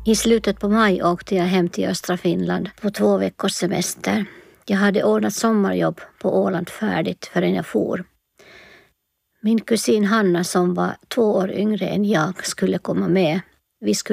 I slutet på maj åkte jag hem till östra Finland på 2 veckors semester. Jag hade ordnat sommarjobb på Åland färdigt förrän jag for. Min kusin Hanna som var 2 år yngre än jag skulle komma med. Vi skulle